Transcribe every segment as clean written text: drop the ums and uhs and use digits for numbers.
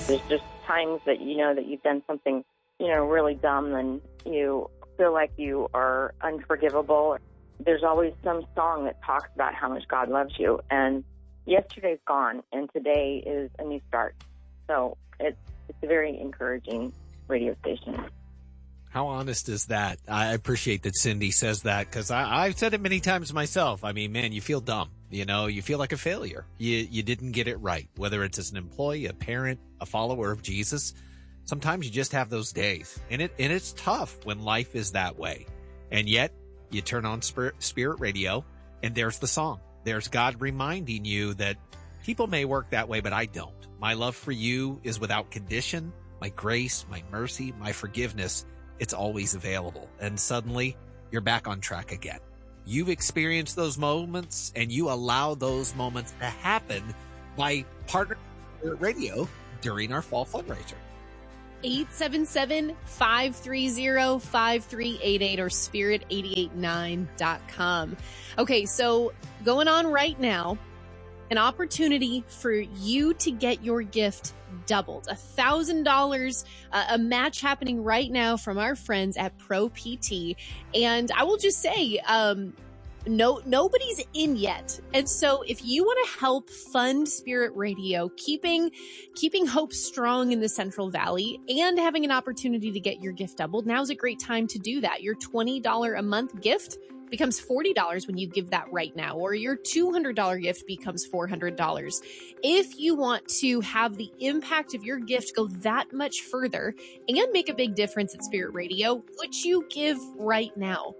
There's just times that you know that you've done something, really dumb and you feel like you are unforgivable. There's always some song that talks about how much God loves you. And yesterday's gone, and today is a new start. So it's a very encouraging radio station. How honest is that? I appreciate that Cindy says that, because I've said it many times myself. I mean, man, you feel dumb. You feel like a failure. You didn't get it right, whether it's as an employee, a parent, a follower of Jesus. Sometimes you just have those days, and it's tough when life is that way. And yet you turn on Spirit Radio, and there's the song. There's God reminding you that people may work that way, but I don't. My love for you is without condition. My grace, my mercy, my forgiveness, it's always available. And suddenly you're back on track again. You've experienced those moments, and you allow those moments to happen by partnering with Radio during our fall fundraiser. 877-530-5388 or spirit889.com. Okay, so going on right now, an opportunity for you to get your gift doubled. $1,000, a match happening right now from our friends at Pro PT. And I will just say, nobody's in yet. And so if you want to help fund Spirit Radio, keeping hope strong in the Central Valley and having an opportunity to get your gift doubled, now's a great time to do that. Your $20 a month gift becomes $40 when you give that right now, or your $200 gift becomes $400. If you want to have the impact of your gift go that much further and make a big difference at Spirit Radio, would you give right now?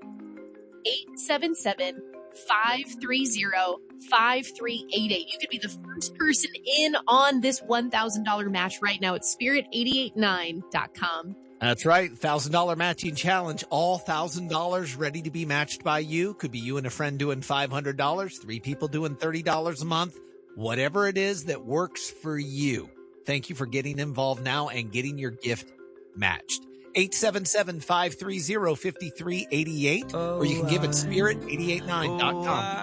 877-530-5388. You could be the first person in on this $1,000 match right now at spirit889.com. That's right. $1,000 matching challenge. All $1,000 ready to be matched by you. Could be you and a friend doing $500, 3 people doing $30 a month. Whatever it is that works for you. Thank you for getting involved now and getting your gift matched. 877-530-5388, or you can give at spirit889.com.